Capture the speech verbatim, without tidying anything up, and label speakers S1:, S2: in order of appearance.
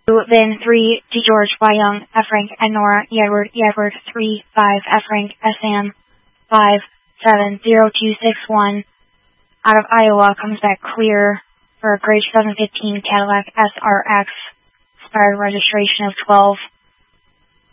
S1: Vin three, G George, Y Young, F Frank, and Nora, E Edward, E Edward, three, five, F Frank, S Sam, five, seven, zero two six one, out of Iowa, comes back clear for a grade seven fifteen Cadillac S R X, expired registration of twelve